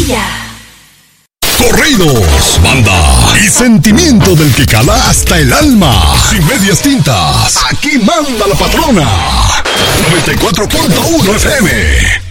Maya. Corridos, banda y sentimiento del que cala hasta el alma. Sin medias tintas, aquí manda la patrona. 94.1 FM.